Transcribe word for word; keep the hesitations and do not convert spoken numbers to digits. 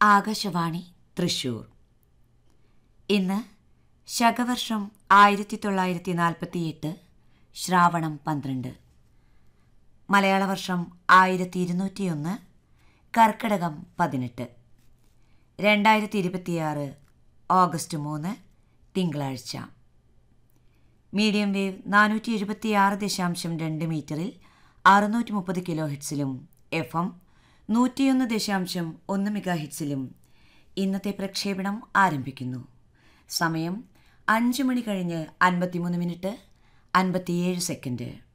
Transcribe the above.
ആകാശവാണി തൃശൂർ. ഇന്ന് ശകവർഷം ആയിരത്തി തൊള്ളായിരത്തി നാൽപ്പത്തിയെട്ട് ശ്രാവണം പന്ത്രണ്ട്, മലയാള വർഷം ആയിരത്തി ഇരുന്നൂറ്റിയൊന്ന്, കർക്കിടകം പതിനെട്ട്, രണ്ടായിരത്തി ഇരുപത്തിയാറ് ഓഗസ്റ്റ് മൂന്ന് തിങ്കളാഴ്ച. മീഡിയം വേവ് നാനൂറ്റി എഴുപത്തിയാറ് ദശാംശം രണ്ട് മീറ്ററിൽ അറുന്നൂറ്റി മുപ്പത് കിലോ ഹിറ്റ്സിലും എഫ് എം നൂറ്റിയൊന്ന് ദശാംശം ഒന്ന് മെഗാ ഹിറ്റ്സിലും ഇന്നത്തെ പ്രക്ഷേപണം ആരംഭിക്കുന്നു. സമയം അഞ്ച് മണി കഴിഞ്ഞ് അൻപത്തിമൂന്ന് മിനിറ്റ് അൻപത്തിയേഴ് സെക്കൻഡ്.